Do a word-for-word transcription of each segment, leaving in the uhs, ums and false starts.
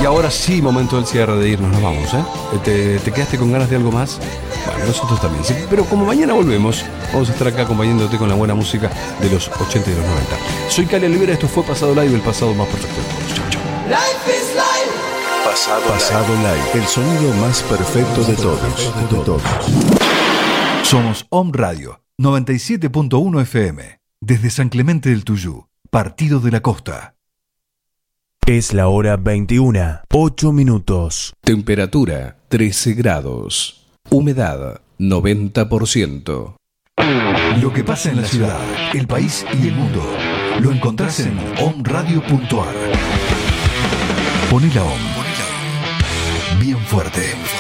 Y ahora sí, momento del cierre de irnos, nos vamos, ¿eh? ¿Te, te quedaste con ganas de algo más? Bueno, nosotros también, sí. Pero como mañana volvemos, vamos a estar acá acompañándote con la buena música de los ochenta y los noventa. Soy Cali Olivera, esto fue Pasado Live, el pasado más perfecto de todos. Chau, chau. Life is life. Pasado, Pasado Live, el sonido más perfecto de todos, de todos. Somos Om Radio, noventa y siete punto uno F M, desde San Clemente del Tuyú, Partido de la Costa. Es la hora veintiuna, ocho minutos. Temperatura trece grados. Humedad noventa por ciento. Lo que pasa en la ciudad, el país y el mundo lo encontrás en om radio punto a r. Poné la Om bien fuerte.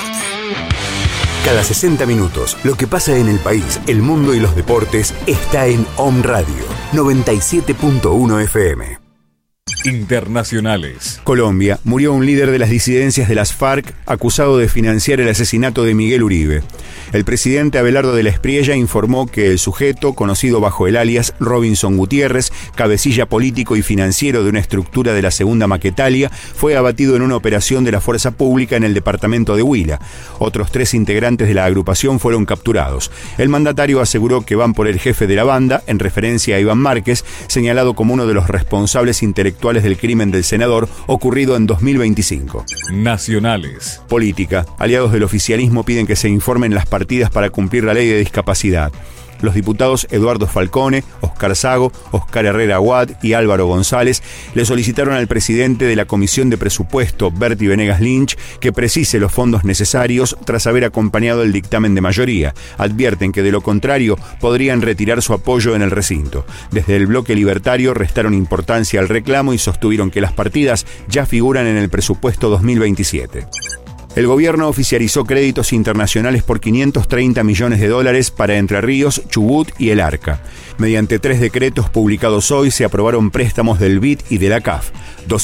Cada sesenta minutos, lo que pasa en el país, el mundo y los deportes está en Om Radio, noventa y siete punto uno F M. Internacionales. Colombia, murió un líder de las disidencias de las FARC acusado de financiar el asesinato de Miguel Uribe. El presidente Abelardo de la Espriella informó que el sujeto, conocido bajo el alias Robinson Gutiérrez, cabecilla político y financiero de una estructura de la Segunda Maquetalia, fue abatido en una operación de la Fuerza Pública en el departamento de Huila. Otros tres integrantes de la agrupación fueron capturados. El mandatario aseguró que van por el jefe de la banda, en referencia a Iván Márquez, señalado como uno de los responsables intelectuales del crimen del senador ocurrido en dos mil veinticinco. Nacionales. Política. Aliados del oficialismo piden que se informen las partidas para cumplir la ley de discapacidad. Los diputados Eduardo Falcone, Oscar Sago, Oscar Herrera Aguad y Álvaro González le solicitaron al presidente de la Comisión de Presupuesto, Berti Venegas Lynch, que precise los fondos necesarios tras haber acompañado el dictamen de mayoría. Advierten que de lo contrario podrían retirar su apoyo en el recinto. Desde el bloque libertario restaron importancia al reclamo y sostuvieron que las partidas ya figuran en el presupuesto dos mil veintisiete. El gobierno oficializó créditos internacionales por quinientos treinta millones de dólares para Entre Ríos, Chubut y el Arca. Mediante tres decretos publicados hoy se aprobaron préstamos del B I D y de la C A F.